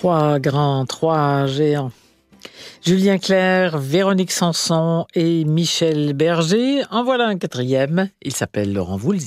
Trois grands, trois géants. Julien Clerc, Véronique Sanson et Michel Berger. En voilà un quatrième. Il s'appelle Laurent Voulzy.